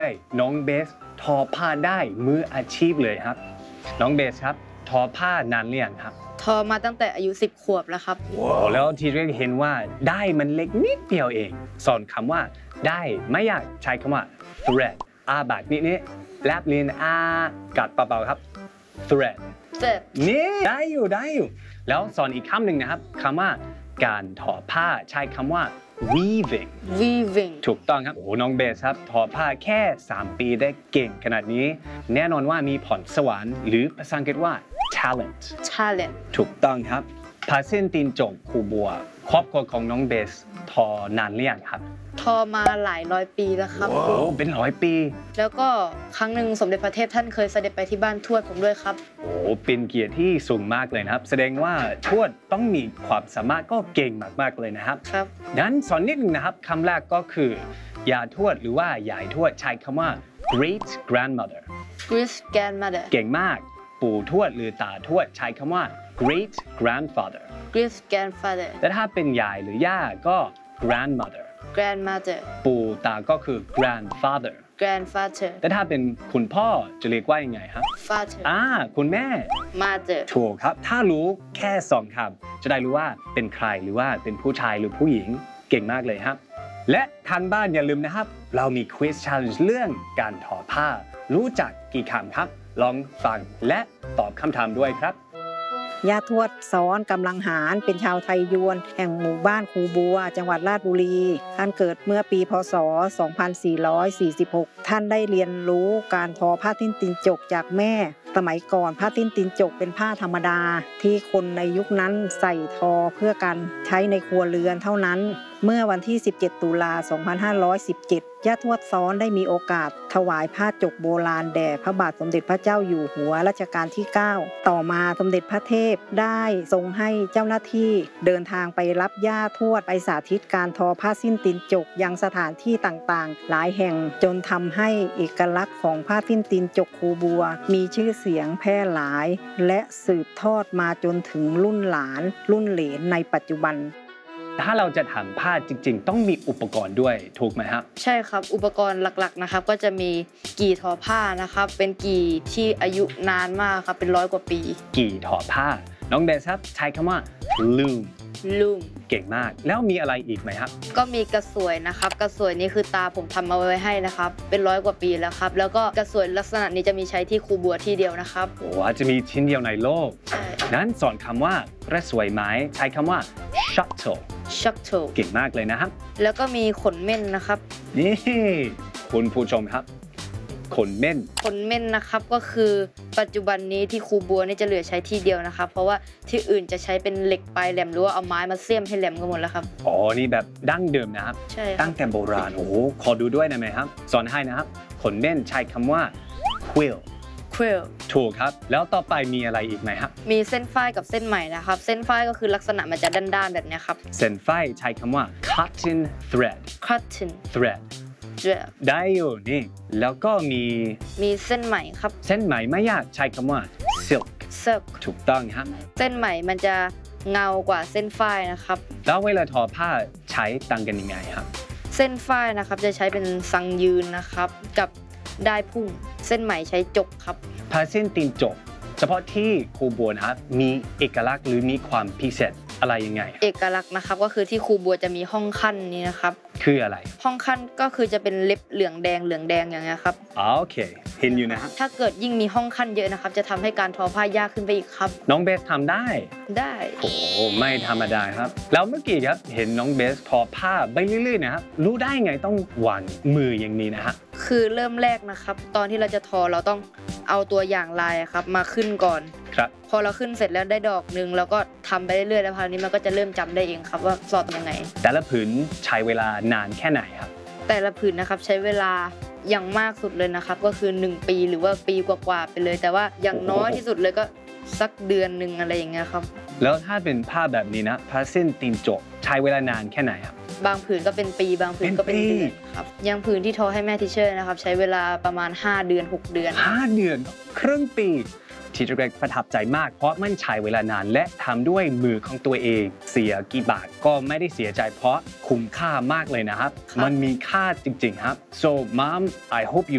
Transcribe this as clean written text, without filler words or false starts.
น้องเบสทอผ้าได้มืออาชีพเลยครับน้องเบสครับทอผ้านานหรือยังครับทอมาตั้งแต่อายุ 10 ขวบแล้วครับแล้วทีแรกเห็นว่าได้มันเล็กนิดเดียวเองสอนคำว่าได้ไม่อยากใช้คำว่า thread แบบนี้แลบลิ้นกัดเบาๆครับ thread นี่ได้อยู่แล้วสอนอีกคำหนึ่งนะครับคำว่าการทอผ้าใช้คำว่า weaving ถูกต้องครับโอ้น้องเบสครับทอผ้าแค่3 ปีได้เก่งขนาดนี้แน่นอนว่ามีพรสวรรค์หรือภาษาอังกฤษว่า talent ถูกต้องครับผ้าเส้นตีนจกครูบัวครอบครัวของน้องเบสทอนานหรือยังครับทอมาหลายร้อยปีแล้วครับโอ้เป็น100 ปีแล้วก็ครั้งหนึ่งสมเด็จพระเทพท่านเคยเสด็จไปที่บ้านทวดผมด้วยครับโอ้เป็นเกียรติที่สูงมากเลยนะครับแสดงว่าทวดต้องมีความสามารถก็เก่งมากๆเลยนะครับครับงั้นสอนนิดนึงนะครับคำแรกก็คือยาทวดหรือว่ายายทวดใช้คำว่า great grandmother เก่งมากปู่ทวดหรือตาทวดใช้คำว่า great grandfather และถ้าเป็นยายหรือย่าก็ grandmother ปู่ตาก็คือ grandfather และถ้าเป็นคุณพ่อจะเรียกว่ายังไงครับ father คุณแม่ mother ถูกครับถ้ารู้แค่2 คำจะได้รู้ว่าเป็นใครหรือว่าเป็นผู้ชายหรือผู้หญิงเก่งมากเลยครับและทางบ้านอย่าลืมนะครับเรามี quiz challenge เรื่องการทอผ้ารู้จักกี่คำครับลองฟังและตอบคำถามด้วยครับย่าทวดสอนกำลังหารเป็นชาวไทยยวนแห่งหมู่บ้านครูบัวจังหวัดราชบุรีท่านเกิดเมื่อปีพศ 2446 ท่านได้เรียนรู้การทอผ้าทิ้นตีนจกจากแม่สมัยก่อนผ้าทิ้นตีนจกเป็นผ้าธรรมดาที่คนในยุคนั้นใส่ทอเพื่อการใช้ในครัวเรือนเท่านั้นเมื่อวันที่ 17 ตุลา 2517 ย่าทวดซ้อนได้มีโอกาสถวายผ้าจกโบราณแด่พระบาทสมเด็จพระเจ้าอยู่หัวรัชกาลที่ 9 ต่อมาสมเด็จพระเทพได้ทรงให้เจ้าหน้าที่เดินทางไปรับย่าทวดไปสาธิตการทอผ้าสิ้นตีนจกยังสถานที่ต่างๆหลายแห่งจนทำให้เอกลักษณ์ของผ้าสิ้นตีนจกครูบัวมีชื่อเสียงแพร่หลายและสืบทอดมาจนถึงรุ่นหลานรุ่นเหลนในปัจจุบันถ้าเราจะทำผ้าจริงๆต้องมีอุปกรณ์ด้วยถูกไหมครับใช่ครับอุปกรณ์หลักๆนะครับก็จะมีกี่ทอผ้านะครับเป็นกี่ที่อายุนานมากครับเป็น100 กว่าปีกี่ทอผ้าน้องเบสครับใช้คำว่า loom เก่งมากแล้วมีอะไรอีกไหมครับก็มีกระสวยนะครับกระสวยนี้คือตาผมทำเอาไว้ให้นะครับเป็น100 กว่าปีแล้วครับแล้วก็กระสวยลักษณะนี้จะมีใช้ที่ครูบัวที่เดียวนะครับโอ้อาจจะมีชิ้นเดียวในโลกใช่นั้นสอนคำว่ากระสวยไม้ใช้คำว่า shuttle เก่งมากเลยนะครับแล้วก็มีขนเม่นนะครับนี่คุณผู้ชมครับขนเม่นนะครับก็คือปัจจุบันนี้ที่ครูบัวนี่จะเหลือใช้ที่เดียวนะครับเพราะว่าที่อื่นจะใช้เป็นเหล็กปลายแหลมหรือว่าเอาไม้มาเสี้ยมให้แหลมกันหมดแล้วครับอ๋อนี่แบบดั้งเดิมนะครับใช่ตั้งแต่โบราณโอ้โหขอดูด้วยได้ไหมครับสอนให้นะครับขนเม่นใช้คำว่า quill ถูกครับแล้วต่อไปมีอะไรอีกไหมครับมีเส้นฝ้ายกับเส้นไหมนะครับเส้นฝ้ายก็คือลักษณะมันจะด้านๆแบบนี้ครับเส้นฝ้ายใช้คำว่า cotton thread ได้อยู่นี่แล้วก็มีเส้นไหมครับเส้นไหมไม่ยากใช้คำว่า silk ถูกต้องครับเส้นไหมมันจะเงากว่าเส้นฝ้ายนะครับแล้วเวลาทอผ้าใช้ต่างกันยังไงครับเส้นฝ้ายนะครับจะใช้เป็นสังยืนนะครับกับได้พุ่งเส้นไหมใช้จกครับผ้าเส้นตีนจกเฉพาะที่ครูบัวนะครับมีเอกลักษณ์หรือมีความพิเศษอะไรยังไงเอกลักษณ์นะครับก็คือที่ครูบัวจะมีห้องขั้นนี้นะครับคืออะไรห้องขั้นก็คือจะเป็นเล็บเหลืองแดงอย่างเงี้ยครับโอเคเห็นอยู่นะถ้าเกิดยิ่งมีห้องขั้นเยอะนะครับจะทำให้การทอผ้ายากขึ้นไปอีกครับน้องเบสทำได้โอ้ไม่ธรรมดาครับแล้วเมื่อกี้ครับเห็นน้องเบสทอผ้าไปเรื่อยๆนะครับรู้ได้ไงต้องวางมืออย่างนี้นะฮะคือเริ่มแรกนะครับตอนที่เราจะทอเราต้องเอาตัวอย่างลายครับมาขึ้นก่อนครับพอเราขึ้นเสร็จแล้วได้ดอกนึงแล้วก็ทำไปเรื่อยๆแล้วคราวนี้มันก็จะเริ่มจำได้เองครับว่าสอดยังไงแต่ละผืนใช้เวลานานแค่ไหนครับแต่ละผืนนะครับใช้เวลาอย่างมากสุดเลยนะครับก็คือ1 ปีหรือว่าปีกว่าๆไปเลยแต่ว่าอย่างน้อยที่สุดเลยก็สักเดือนนึงอะไรอย่างเงี้ยครับแล้วถ้าเป็นผ้าแบบนี้นะผ้าเส้นตีนจกใช้เวลานานแค่ไหนครับบางผืนก็เป็นปีบางผืนก็เป็นเดือนครับอย่างผืนที่ทอให้แม่ทิเชอร์นะครับใช้เวลาประมาณ5 เดือน 6 เดือน 5 เดือนครึ่งปีที่เรกประทับใจมากเพราะมันใช้เวลานานและทำด้วยมือของตัวเองเสียกี่บาทก็ไม่ได้เสียใจเพราะคุ้มค่ามากเลยนะครับมันมีค่าจริงๆครับ so mom I hope you